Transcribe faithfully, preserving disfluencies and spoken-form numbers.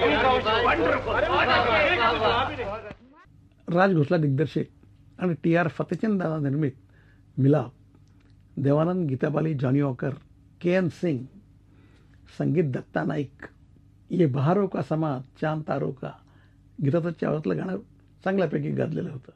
राज घोसला दिग्दर्शित आणि टी आर फतेचंद दादा निर्मित मिलाप, देवानंद, गीता बाली, जॉनी वॉकर, के एन सिंग, संगीत दत्ता नाईक, ये बहारों का समा चांद तारों का, गीताचं आवडतलं गाणं चांगल्यापैकी गाजलेलं होतं.